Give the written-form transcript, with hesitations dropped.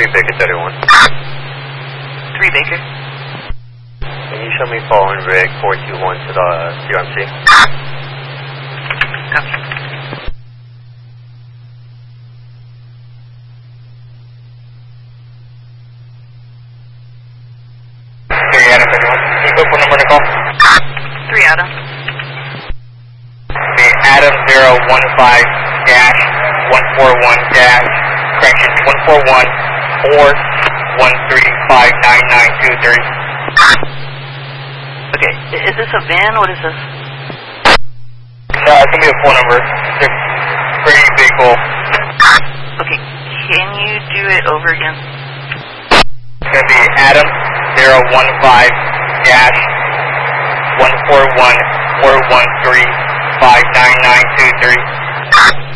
Baker 31. 3 Baker. Can you show me following rig 421 to the CRMC? Copy. Adam 31. Can you put phone number in the call? 3 Adam. Okay, Adam 015 dash 141 dash correction 141 413599923. Okay, is this a van? What is this? No, it's gonna be a phone number. It's a pretty big hole. Okay, can you do it over again? It's gonna be Adam 015 dash 141 413599923.